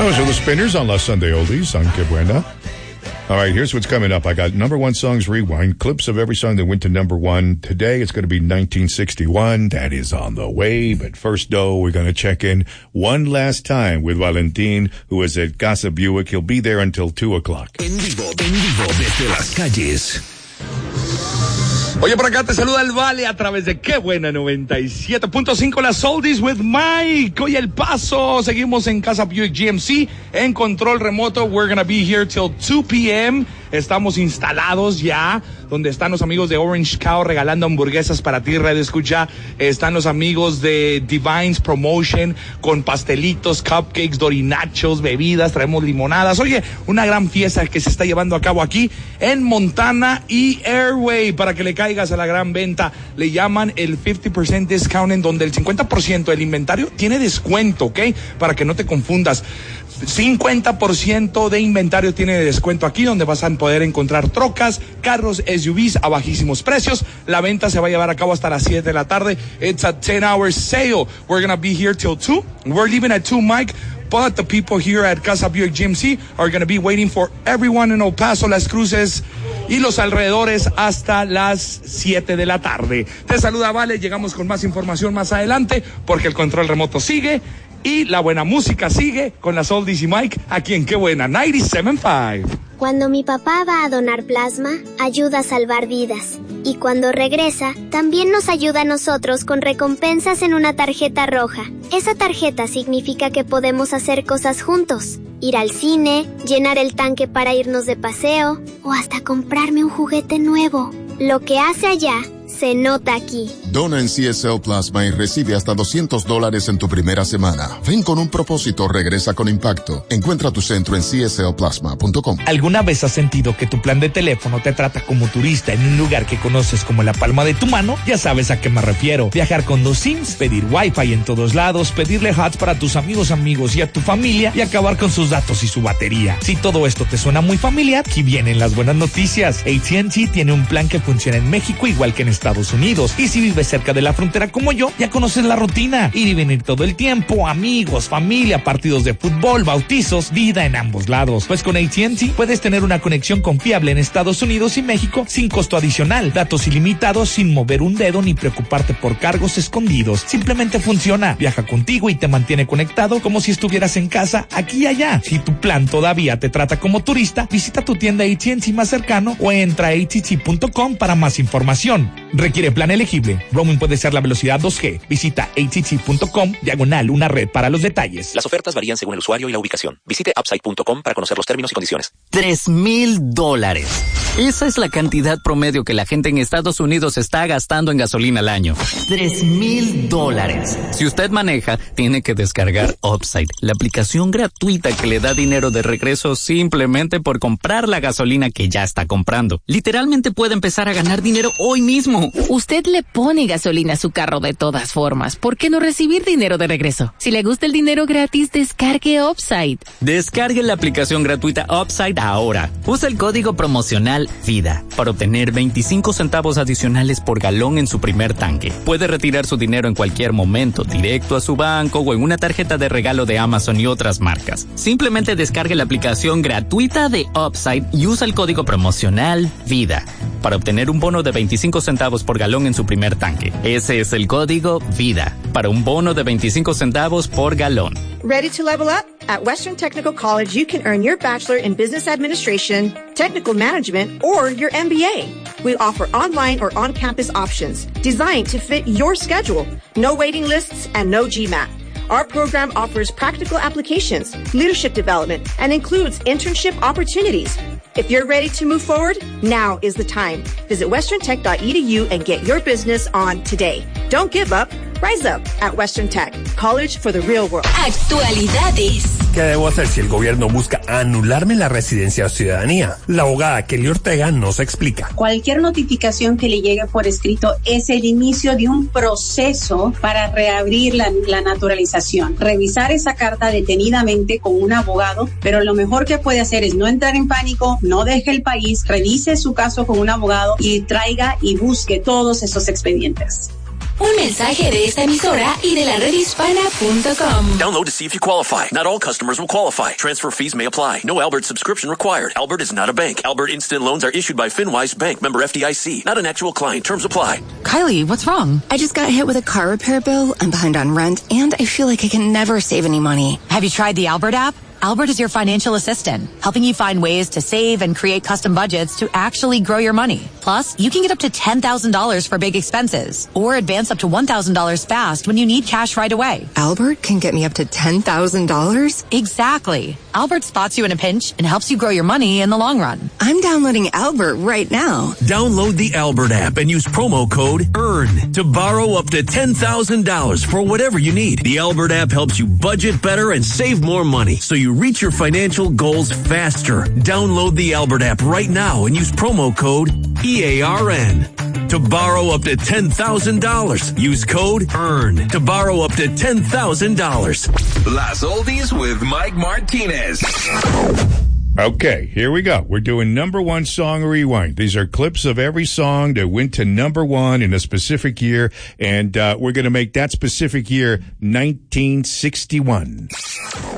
Those are the Spinners on La Sunday Oldies on Que Buena. All right, here's what's coming up. I got number one songs rewind, clips of every song that went to number one. Today it's going to be 1961. That is on the way. But first, though, we're going to check in one last time with Valentín, who is at Casa Buick. He'll be there until 2 o'clock. En vivo desde las calles. Oye, por acá te saluda el Vale a través de Qué Buena 97.5, las Oldies with Mike. Oye, El Paso, seguimos en Casa Buick GMC, en control remoto. We're gonna be here till 2 p.m. Estamos instalados ya, donde están los amigos de Orange Cow regalando hamburguesas para ti, Radio Escucha. Están los amigos de Divines Promotion con pastelitos, cupcakes, dorinachos, bebidas, traemos limonadas. Oye, una gran fiesta que se está llevando a cabo aquí en Montana y Airway para que le caigas a la gran venta. Le llaman el 50% discount, en donde el 50% del inventario tiene descuento, ¿ok? Para que no te confundas. 50% de inventario tiene descuento aquí, donde vas a poder encontrar trocas, carros, SUVs a bajísimos precios. La venta se va a llevar a cabo hasta las 7 de la tarde. It's a 10-hour sale. We're going to be here till 2. We're leaving at 2, Mike. But the people here at Casa Buick GMC are going to be waiting for everyone in El Paso, Las Cruces y los alrededores hasta las 7 de la tarde. Te saluda Vale, llegamos con más información más adelante porque el control remoto sigue y la buena música sigue con las Oldies y Mike aquí en Qué Buena 97.5. Cuando mi papá va a donar plasma, ayuda a salvar vidas. Y cuando regresa, también nos ayuda a nosotros con recompensas en una tarjeta roja. Esa tarjeta significa que podemos hacer cosas juntos. Ir al cine, llenar el tanque para irnos de paseo, o hasta comprarme un juguete nuevo. Lo que hace allá se nota aquí. Dona en CSL Plasma y recibe hasta $200 en tu primera semana. Ven con un propósito, regresa con impacto. Encuentra tu centro en cslplasma.com. ¿Alguna vez has sentido que tu plan de teléfono te trata como turista en un lugar que conoces como la palma de tu mano? Ya sabes a qué me refiero. Viajar con 2 SIMs, pedir Wi-Fi en todos lados, pedirle HUDs para tus amigos y a tu familia y acabar con sus datos y su batería. Si todo esto te suena muy familiar, aquí vienen las buenas noticias. AT&T tiene un plan que funciona en México igual que en Estados Unidos. Y si vives cerca de la frontera como yo, ya conoces la rutina. Ir y venir todo el tiempo, amigos, familia, partidos de fútbol, bautizos, vida en ambos lados. Pues con AT&T puedes tener una conexión confiable en Estados Unidos y México sin costo adicional. Datos ilimitados sin mover un dedo ni preocuparte por cargos escondidos. Simplemente funciona. Viaja contigo y te mantiene conectado como si estuvieras en casa, aquí y allá. Si tu plan todavía te trata como turista, visita tu tienda AT&T más cercano o entra a att.com para más información. Requiere plan elegible. Roaming puede ser la velocidad 2G. Visita att.com/una red para los detalles. Las ofertas varían según el usuario y la ubicación. Visite upside.com para conocer los términos y condiciones. $3,000. Esa es la cantidad promedio que la gente en Estados Unidos está gastando en gasolina al año. $3,000. Si usted maneja, tiene que descargar Upside, la aplicación gratuita que le da dinero de regreso simplemente por comprar la gasolina que ya está comprando. Literalmente puede empezar a ganar dinero hoy mismo. Usted le pone gasolina a su carro de todas formas. ¿Por qué no recibir dinero de regreso? Si le gusta el dinero gratis, descargue Upside. Descargue la aplicación gratuita Upside ahora. Usa el código promocional VIDA para obtener 25 centavos adicionales por galón en su primer tanque. Puede retirar su dinero en cualquier momento, directo a su banco o en una tarjeta de regalo de Amazon y otras marcas. Simplemente descargue la aplicación gratuita de Upside y usa el código promocional VIDA para obtener un bono de 25 centavos por galón en su primer tanque. Ese es el código VIDA para un bono de 25 centavos por galón. Ready to level up? At Western Technical College, you can earn your Bachelor in Business Administration, Technical Management, or your MBA. We offer online or on-campus options designed to fit your schedule. No waiting lists and no GMAT. Our program offers practical applications, leadership development, and includes internship opportunities. If you're ready to move forward, now is the time. Visit westerntech.edu and get your business on today. Don't give up. Rise up at Western Tech, college for the real world. Actualidades. ¿Qué debo hacer si el gobierno busca anularme la residencia o ciudadanía? La abogada Kelly Ortega nos explica. Cualquier notificación que le llegue por escrito es el inicio de un proceso para reabrir la naturalización. Revisar esa carta detenidamente con un abogado, pero lo mejor que puede hacer es no entrar en pánico, no deje el país, revise su caso con un abogado y traiga y busque todos esos expedientes. Un mensaje de esta emisora y de la redhispana.com. Download to see if you qualify. Not all customers will qualify. Transfer fees may apply. No Albert subscription required. Albert is not a bank. Albert Instant Loans are issued by FinWise Bank, member FDIC. Not an actual client. Terms apply. Kylie, what's wrong? I just got hit with a car repair bill. I'm behind on rent, and I feel like I can never save any money. Have you tried the Albert app? Albert is your financial assistant, helping you find ways to save and create custom budgets to actually grow your money. Plus, you can get up to $10,000 for big expenses or advance up to $1,000 fast when you need cash right away. Albert can get me up to $10,000? Exactly. Albert spots you in a pinch and helps you grow your money in the long run. I'm downloading Albert right now. Download the Albert app and use promo code EARN to borrow up to $10,000 for whatever you need. The Albert app helps you budget better and save more money so you reach your financial goals faster. Download the Albert app right now and use promo code EARN to borrow up to $10,000. Use code EARN to borrow up to $10,000. Las Oldies with Mike Martinez. Okay, here we go. We're doing number one song rewind. These are clips of every song that went to number one in a specific year, and we're going to make that specific year 1961.